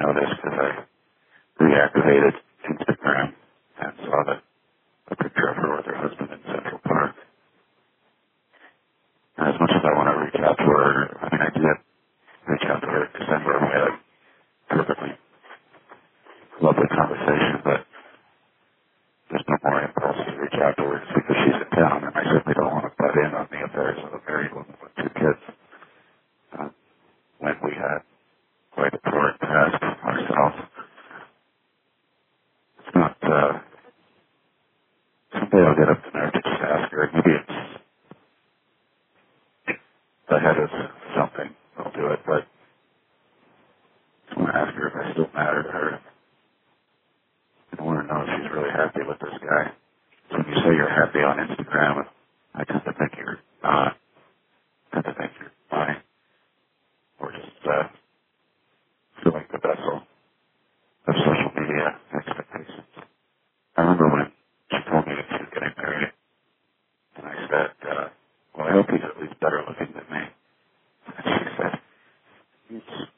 know this because I reactivated Instagram and saw a picture of her with her husband in Central Park. And as much as I want to reach out to her, I mean, I did reach out to her in December. We had a perfectly lovely conversation, but there's no more impulse to reach out to her just because she's in town, and I certainly don't want to butt in on the affairs of a married woman with two kids when we had quite a torrid past ourselves. It's not, someday I'll get up to nerve to just ask her. Maybe it's the head of something. I'll do it, but I just want to ask her if I still matter to her. I want to know if she's really happy with this guy. So when you say you're happy on Instagram, I tend to think you're not. I tend to think you're lying. Or just filling the vessel of social media expectations. I remember when she told me that she was getting married, and I said, well, I hope he's at least better looking than me. And she said, he's